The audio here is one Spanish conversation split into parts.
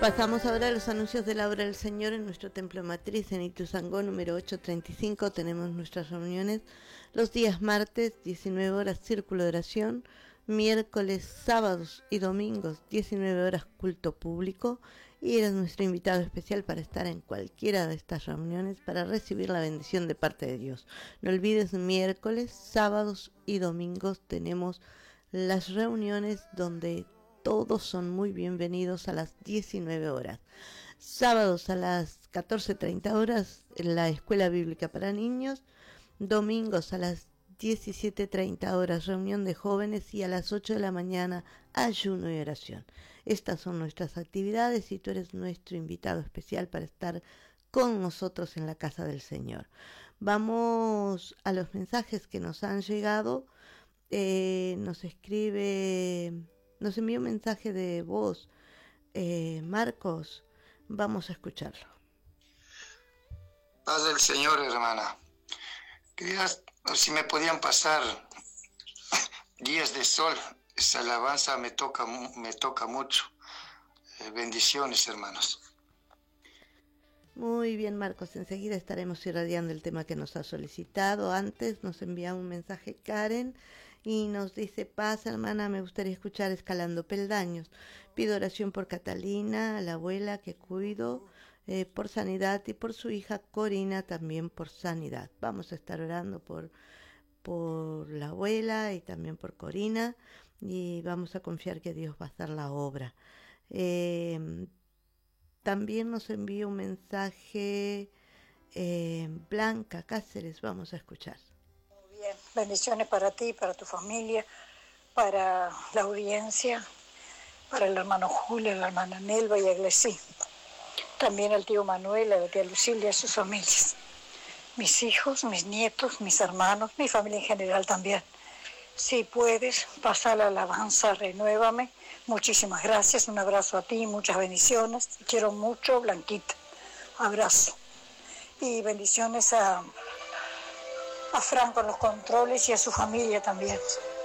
Pasamos ahora a los anuncios de la obra del Señor en nuestro templo matriz en Ituzaingó número 835. Tenemos nuestras reuniones los días martes, 19 horas círculo de oración, miércoles, sábados y domingos, 19 horas culto público, y eres nuestro invitado especial para estar en cualquiera de estas reuniones para recibir la bendición de parte de Dios. No olvides, miércoles, sábados y domingos tenemos las reuniones donde todos son muy bienvenidos a las 19 horas. Sábados a las 14:30 horas en la Escuela Bíblica para Niños. Domingos a las 17:30 horas reunión de jóvenes y a las 8 de la mañana ayuno y oración. Estas son nuestras actividades y tú eres nuestro invitado especial para estar con nosotros en la casa del Señor. Vamos a los mensajes que nos han llegado. Nos envió un mensaje de voz, Marcos. Vamos a escucharlo. Paz del Señor, hermana. Quería ver si me podían pasar Días de Sol. Esa alabanza me toca mucho. Bendiciones, hermanos. Muy bien, Marcos, enseguida estaremos irradiando el tema que nos ha solicitado. Antes nos envía un mensaje Karen y nos dice: paz, hermana, me gustaría escuchar Escalando Peldaños. Pido oración por Catalina, la abuela que cuido, por sanidad, y por su hija Corina también por sanidad. Vamos a estar orando por la abuela y también por Corina, y vamos a confiar que Dios va a hacer la obra. También nos envía un mensaje Blanca Cáceres. Vamos a escuchar. Muy bien, bendiciones para ti, para tu familia, para la audiencia, para el hermano Julio, la hermana Nelva y Iglesí. También al tío Manuel, a la tía Lucila y a sus familias. Mis hijos, mis nietos, mis hermanos, mi familia en general también. Si puedes, pasa la alabanza, renuévame. Muchísimas gracias, un abrazo a ti, muchas bendiciones. Te quiero mucho, Blanquita. Abrazo. Y bendiciones a Franco en los controles y a su familia también.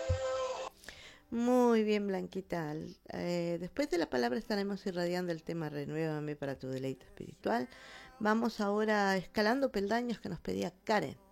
Muy bien, Blanquita. Después de la palabra estaremos irradiando el tema Renuévame para tu deleite espiritual. Vamos ahora a Escalando Peldaños que nos pedía Karen.